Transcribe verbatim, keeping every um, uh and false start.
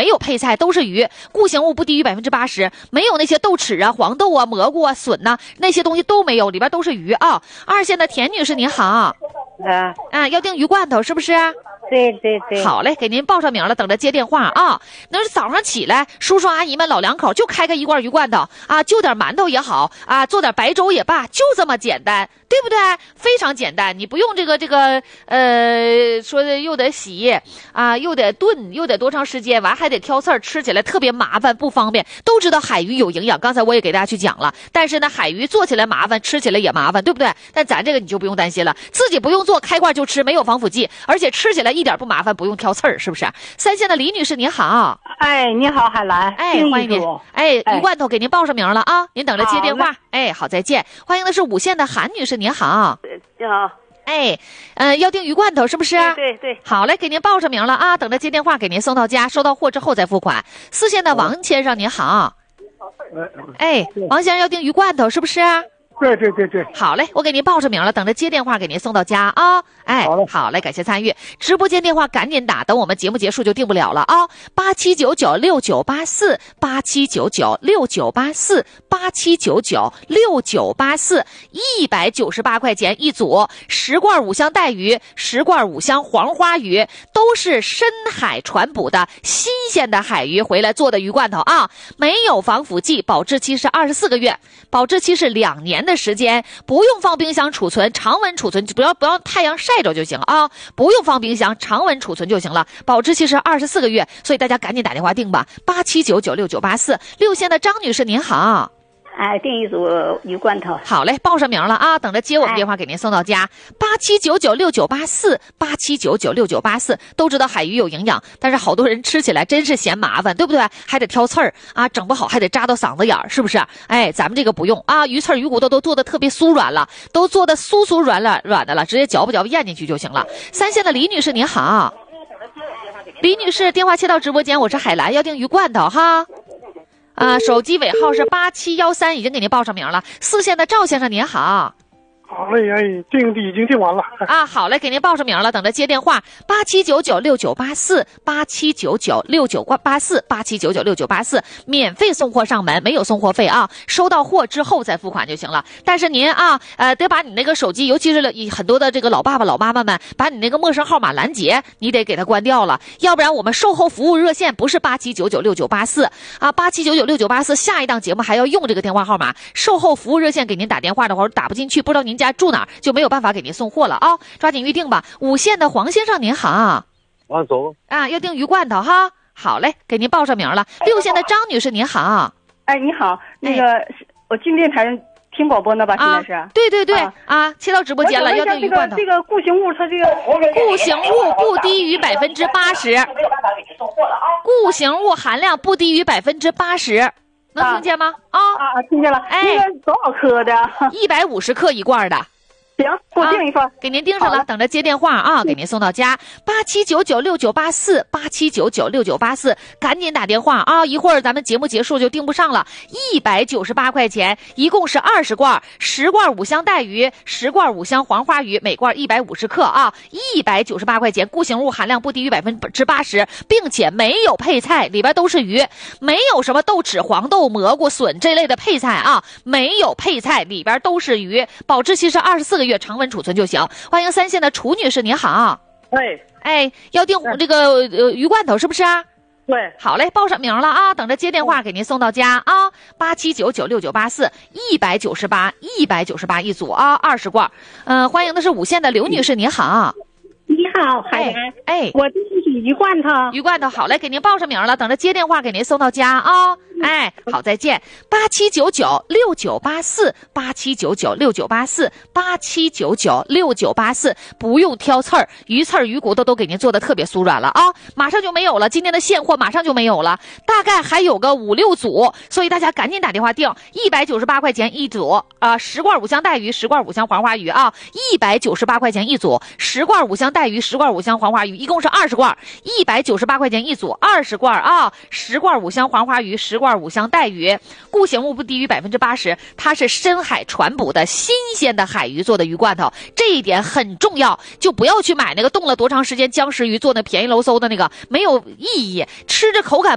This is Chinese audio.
有配菜，都是鱼，固形物不低于百分之八十，没有那些豆豉啊、黄豆啊、蘑菇啊、笋呐、啊、那些东西都没有，里边都是鱼啊。二线的田女士您好， 啊啊，要订鱼罐头是不是？ 对对对， 好嘞，给您报上名了，等着接电话啊。那是早上起来，叔叔阿姨们老两口就开个一罐鱼罐头啊，就点馒头也好啊，做点白粥也罢，就这么简单，对不对？非常简单，你不用这个这个呃，说的又得洗啊，又得炖，又得多长时间，完还得挑刺儿，吃起来特别麻烦不方便。都知道海鱼有营养，刚才我也给大家去讲了，但是呢，海鱼做起来麻烦，吃起来也麻烦，对不对？但咱这个你就不用担心了，自己不用做，开罐就吃，没有防腐剂，而且吃起来一点不麻烦，不用挑刺儿，是不是？三线的李女士您好， 哎，你好，海兰， 哎，欢迎您，哎，鱼罐头给您报上名了啊，您等着接电话，哎，好，再见。欢迎的是五线的韩女士您好， 你好， 哎，呃，要订鱼罐头是不是？ 对对对， 好嘞，给您报上名了啊，等着接电话给您送到家，收到货之后再付款。四线的王先生您好，哎，王先生要订鱼罐头是不是？ 对对对对， 好嘞，我给您报上名了，等着接电话给您送到家啊。哎， 好嘞， 好嘞，感谢参与，直播间电话赶紧打，等我们节目结束就订不了了啊。八七九九六九八四，八七九九六九八四，八七九九六九八四，一百九十八块钱一组，十罐五香带鱼，十罐五香黄花鱼，都是深海传捕的新鲜的海鱼回来做的鱼罐头啊，没有防腐剂，保质期是二十四个月，保质期是两年的时间，不用放冰箱储存，常温储存，不要不要太阳晒着就行啊，不用放冰箱，常温储存就行了，保质期是二十四个月，所以大家赶紧打电话订吧，八七九九六九八四。六线的张女士您好， 哎，订一组鱼罐头。 好嘞，报上名了啊，等着接我们电话给您送到家。八七九九六九八四，八七九九六九八四，都知道海鱼有营养，但是好多人吃起来真是嫌麻烦，对不对？还得挑刺儿啊，整不好还得扎到嗓子眼儿，是不是？哎，咱们这个不用啊，鱼刺儿、鱼骨头都做的特别酥软了，都做的酥酥软软软的了，直接嚼不嚼咽进去就行了。三线的李女士您好，李女士电话切到直播间，我是海兰，要订鱼罐头哈。啊、呃，手机尾号是八七幺三，已经给您报上名了。四线的赵先生您好， 好嘞，哎，订的已经订完了啊，好嘞，给您报上名了，等着接电话。八七九九六九八四，八七九九六九八四，八七九九六九八四，免费送货上门，没有送货费啊，收到货之后再付款就行了。但是您啊，呃，得把你那个手机，尤其是很多的这个老爸爸老妈妈们，把你那个陌生号码拦截，你得给它关掉了，要不然我们售后服务热线不是八七九九六九八四啊，八七九九六九八四，下一档节目还要用这个电话号码，售后服务热线给您打电话的话打不进去，不知道您家住哪儿，就没有办法给您送货了啊，抓紧预定吧。五线的黄先生您好， 王总啊，要订鱼罐头哈，好嘞，给您报上名了。六线的张女士您好， 哎，你好，那个、哎、我进电台听广播呢吧？现在是？ 啊、对对对啊, 啊，切到直播间了，要订鱼罐头。 这个固形物它这个固形物不低于百分之八十，固形物含量不低于百分之八十。能听见吗？啊啊，听见了。哎，那个多少克的？ 一百五十克一罐的。 行，给我订一份、啊， 给您订上了，等着接电话啊，给您送到家。八七九九六九八四，八七九九六九八四，赶紧打电话啊！一会儿咱们节目结束就订不上了。一百九十八块钱，一共是二十罐，十罐五香带鱼，十罐五香黄花鱼，每罐一百五十克啊，一百九十八块钱，固形物含量不低于百分之八十，并且没有配菜，里边都是鱼，没有什么豆豉、黄豆、蘑菇、笋这类的配菜啊，没有配菜，里边都是鱼，保质期是二十四个月。月常温储存就行。欢迎三线的楚女士，您好。 哎哎，要订这个呃鱼罐头是不是啊？ 对， 好嘞，报上名了啊，等着接电话给您送到家啊。八七九九六九八四，一百九十八，一百九十八一组啊，二十罐。嗯、呃，欢迎的是五线的刘女士，您好。 你好，海兰。 哎， 我这是鱼罐头。 鱼罐头，好嘞，给您报上名了，等着接电话给您送到家啊。哎，好，再见。八七九九六九八四，八七九九六九八四，八七九九六九八四，不用挑刺儿，鱼刺儿、鱼骨头都给您做的特别酥软了啊！马上就没有了，今天的现货马上就没有了，大概还有个五六组，所以大家赶紧打电话订，一百九十八块钱一组啊、呃，十罐五香带鱼，十罐五香黄花鱼啊，一百九十八块钱一组，十罐五香带鱼，十罐五香黄花鱼，一共是二十罐，一百九十八块钱一组，二十罐啊，十罐五香黄花鱼，十罐五香带鱼，固形物不低于百分之八十，它是深海传捕的新鲜的海鱼做的鱼罐头，这一点很重要，就不要去买那个冻了多长时间僵尸鱼做的便宜喽嗖的那个，没有意义，吃着口感